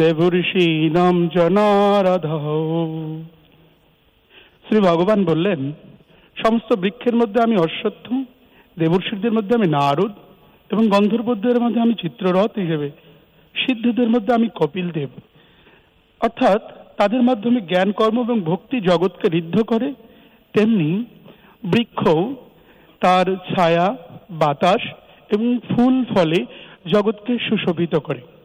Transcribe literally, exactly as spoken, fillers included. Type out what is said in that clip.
দেবর্ষীণাম জনারাধঃ। শ্রী ভগবান বললেন, সমস্ত বৃক্ষের মধ্যে আমি অশ্বত্থ, দেবর্ষীদের মধ্যে আমি নারদ এবং গন্ধর্বদের মধ্যে আমি চিত্ররথ হিসেবে, সিদ্ধদের মধ্যে আমি কপিল দেব। অর্থাৎ তাদের মাধ্যমে জ্ঞান কর্ম এবং ভক্তি জগৎকে ঋদ্ধ করে, তেমনি বৃক্ষ তার ছায়া, বাতাস এবং ফুল ফলে জগৎকে সুশোভিত করে।